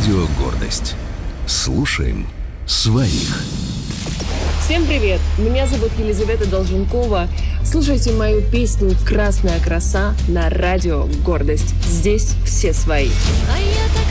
Радио «Гордость». Слушаем своих. Всем привет! Меня зовут Елизавета Долженкова. Слушайте мою песню «Красная краса» на радио «Гордость». Здесь все свои. А я так